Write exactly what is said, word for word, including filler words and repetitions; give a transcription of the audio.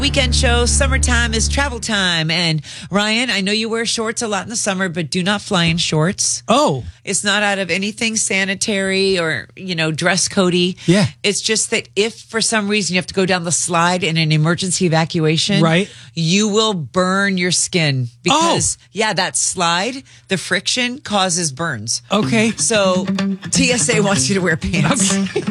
Weekend show, summertime is travel time. And Ryan, I know you wear shorts a lot in the summer, but do not fly in shorts. Oh. It's not out of anything sanitary or, you know, dress codey. Yeah. It's just that if for some reason you have to go down the slide in an emergency evacuation, right, you will burn your skin because, oh. yeah, that slide, the friction causes burns. Okay. So T S A wants you to wear pants. Okay.